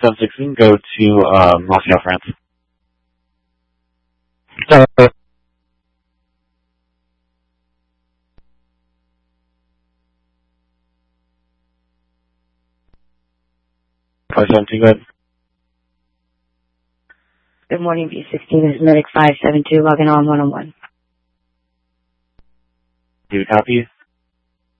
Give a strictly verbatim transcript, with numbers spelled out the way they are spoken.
seven sixteen, go to um, Moscow, France. Uh, five seventeen, go ahead. Good morning, B sixteen. This is Medic five seven two, logging on one oh one. Do you copy?